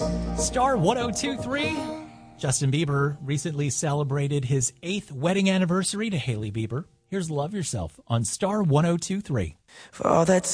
Star 102.3. Justin Bieber recently celebrated his 8th wedding anniversary to Hailey Bieber. Here's Love Yourself on Star 102.3. For all that